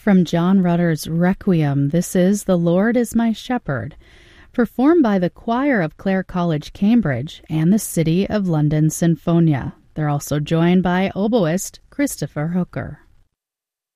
From John Rutter's Requiem, this is The Lord is My Shepherd, performed by the choir of Clare College, Cambridge, and the City of London Sinfonia. They're also joined by oboist Christopher Hooker.